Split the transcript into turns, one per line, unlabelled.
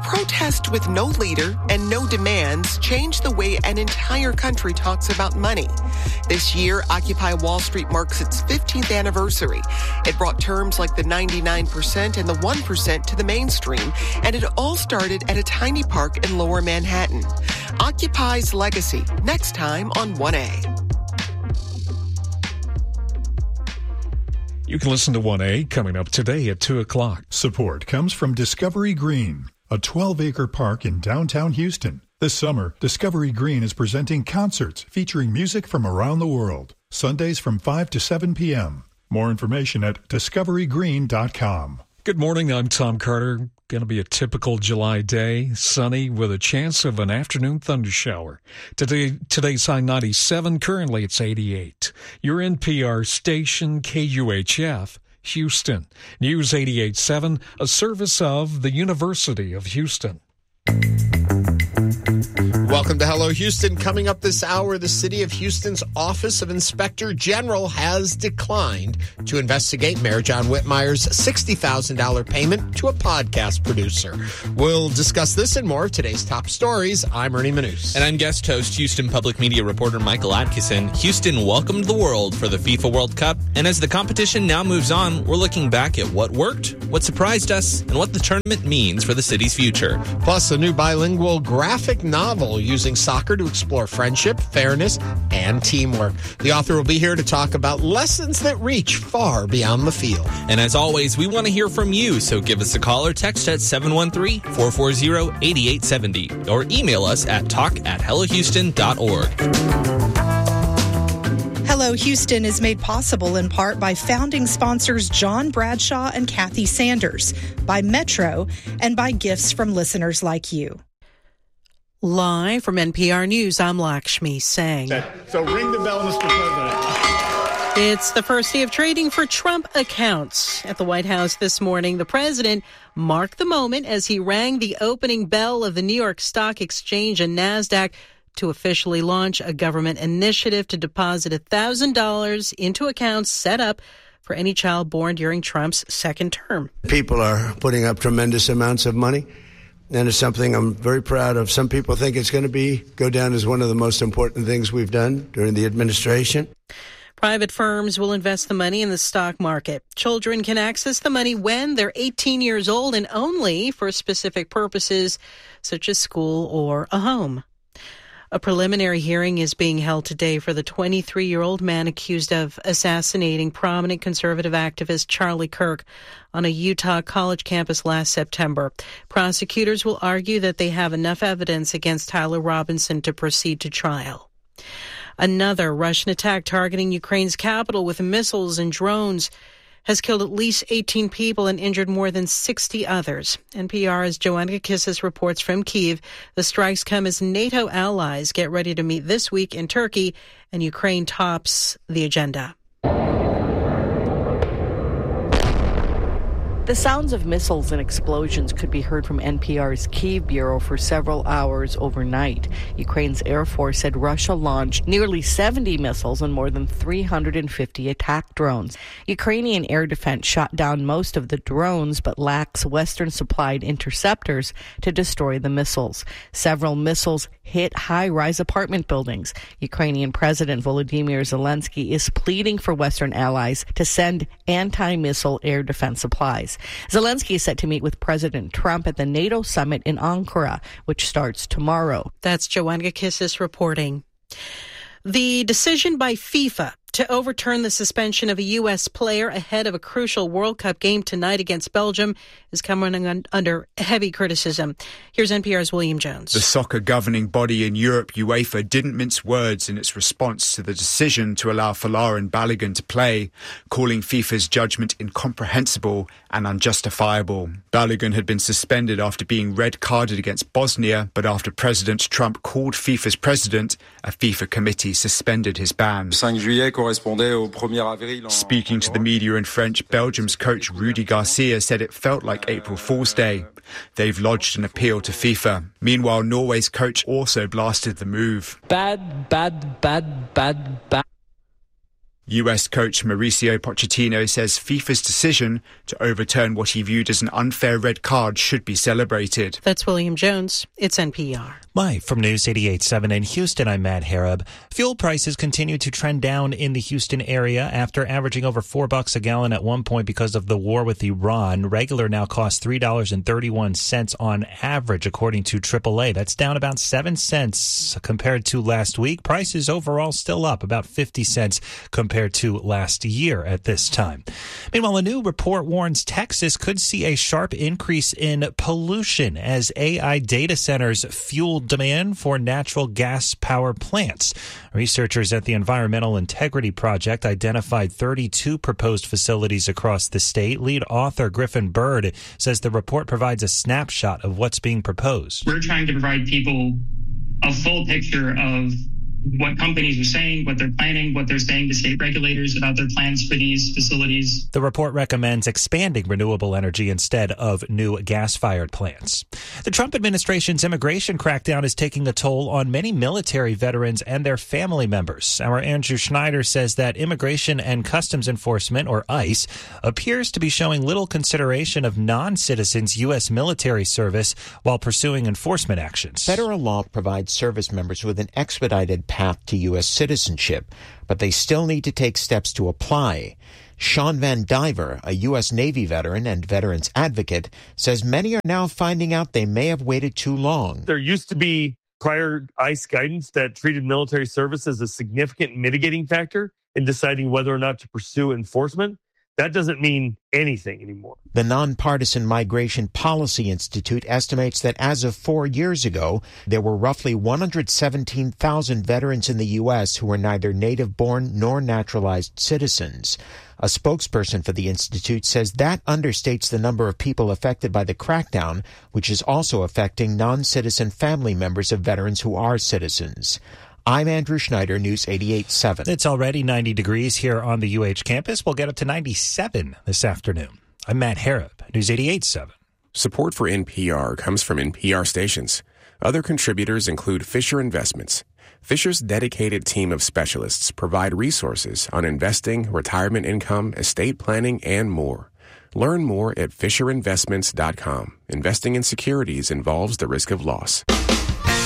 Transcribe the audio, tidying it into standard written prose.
protest with no leader and no demands changed the way an entire country talks about money. This year, Occupy Wall Street marks its 15th anniversary. It brought terms like the 99% and the 1% to the mainstream, and it all started at a tiny park in Lower Manhattan. Occupy's legacy, next time on 1A.
You can listen to 1A coming up today at 2 o'clock.
Support comes from Discovery Green, a 12-acre park in downtown Houston. This summer, Discovery Green is presenting concerts featuring music from around the world. Sundays from 5 to 7 p.m. More information at discoverygreen.com.
Good morning, I'm Tom Carter. Going to be a typical July day, sunny with a chance of an afternoon thundershower. Today's high 97, currently it's 88. Your NPR station, KUHF, Houston. News 88.7, a service of the University of Houston.
Welcome to Hello Houston. Coming up this hour, the City of Houston's Office of Inspector General has declined to investigate Mayor John Whitmire's $60,000 payment to a podcast producer. We'll discuss this and more of today's top stories. I'm Ernie Manous.
And I'm guest host, Houston Public Media reporter Michael Atkinson. Houston welcomed the world for the FIFA World Cup. And as the competition now moves on, we're looking back at what worked, what surprised us, and what the tournament means for the city's future.
Plus, a new bilingual graphic novel using soccer to explore friendship, fairness, and teamwork. The author will be here to talk about lessons that reach far beyond the field.
And as always, we want to hear from you, so give us a call or text at 713-440-8870 or email us at talk@hellohouston.org.
Hello Houston is made possible in part by founding sponsors John Bradshaw and Kathy Sanders, by Metro, and by gifts from listeners like you.
Live from NPR News, I'm Lakshmi Singh.
So ring the bell, Mr. President.
It's the first day of trading for Trump accounts. At the White House this morning, the president marked the moment as he rang the opening bell of the New York Stock Exchange and NASDAQ to officially launch a government initiative to deposit $1,000 into accounts set up for any child born during Trump's second term.
People are putting up tremendous amounts of money. And it's something I'm very proud of. Some people think it's going to go down as one of the most important things we've done during the administration.
Private firms will invest the money in the stock market. Children can access the money when they're 18 years old and only for specific purposes such as school or a home. A preliminary hearing is being held today for the 23-year-old man accused of assassinating prominent conservative activist Charlie Kirk on a Utah college campus last September. Prosecutors will argue that they have enough evidence against Tyler Robinson to proceed to trial. Another Russian attack targeting Ukraine's capital with missiles and drones has killed at least 18 people and injured more than 60 others. NPR's Joanna Kissis reports from Kyiv. The strikes come as NATO allies get ready to meet this week in Turkey, and Ukraine tops the agenda.
The sounds of missiles and explosions could be heard from NPR's Kyiv bureau for several hours overnight. Ukraine's Air Force said Russia launched nearly 70 missiles and more than 350 attack drones. Ukrainian air defense shot down most of the drones but lacks Western-supplied interceptors to destroy the missiles. Several missiles hit high-rise apartment buildings. Ukrainian President Volodymyr Zelensky is pleading for Western allies to send anti-missile air defense supplies. Zelensky is set to meet with President Trump at the NATO summit in Ankara, which starts tomorrow.
That's Joanna Kissis reporting. The decision by FIFA to overturn the suspension of a U.S. player ahead of a crucial World Cup game tonight against Belgium is coming under heavy criticism. Here's NPR's William Jones.
The soccer governing body in Europe, UEFA, didn't mince words in its response to the decision to allow Folarin Balogun to play, calling FIFA's judgment incomprehensible and unjustifiable. Balogun had been suspended after being red-carded against Bosnia, but after President Trump called FIFA's president, a FIFA committee suspended his ban. Speaking to the media in French, Belgium's coach Rudy Garcia said it felt like April Fool's Day. They've lodged an appeal to FIFA. Meanwhile, Norway's coach also blasted the move.
Bad.
US coach Mauricio Pochettino says FIFA's decision to overturn what he viewed as an unfair red card should be celebrated.
That's William Jones. It's NPR.
Live from News 88.7 in Houston, I'm Matt Harab. Fuel prices continue to trend down in the Houston area after averaging over $4 a gallon at one point because of the war with Iran. Regular now costs $3.31 on average, according to AAA. That's down about 7 cents compared to last week. Prices overall still up about 50 cents compared to last year at this time. Meanwhile, a new report warns Texas could see a sharp increase in pollution as AI data centers fuel demand for natural gas power plants. Researchers at the Environmental Integrity Project identified 32 proposed facilities across the state. Lead author Griffin Bird says the report provides a snapshot of what's being proposed.
We're trying to provide people a full picture of what companies are saying, what they're planning, what they're saying to state regulators about their plans for these facilities.
The report recommends expanding renewable energy instead of new gas-fired plants. The Trump administration's immigration crackdown is taking a toll on many military veterans and their family members. Our Andrew Schneider says that Immigration and Customs Enforcement, or ICE, appears to be showing little consideration of non-citizens' U.S. military service while pursuing enforcement actions.
Federal law provides service members with an expedited path to U.S. citizenship, but they still need to take steps to apply. Sean Van Diver, a U.S. Navy veteran and veterans advocate, says many are now finding out they may have waited too long.
There used to be prior ICE guidance that treated military service as a significant mitigating factor in deciding whether or not to pursue enforcement. That doesn't mean anything anymore.
The Nonpartisan Migration Policy Institute estimates that as of 4 years ago, there were roughly 117,000 veterans in the U.S. who were neither native-born nor naturalized citizens. A spokesperson for the institute says that understates the number of people affected by the crackdown, which is also affecting non-citizen family members of veterans who are citizens. I'm Andrew Schneider, News 88.7.
It's already 90 degrees here on the UH campus. We'll get up to 97 this afternoon. I'm Matt Harab, News 88.7.
Support for NPR comes from NPR stations. Other contributors include Fisher Investments. Fisher's dedicated team of specialists provide resources on investing, retirement income, estate planning, and more. Learn more at FisherInvestments.com. Investing in securities involves the risk of loss.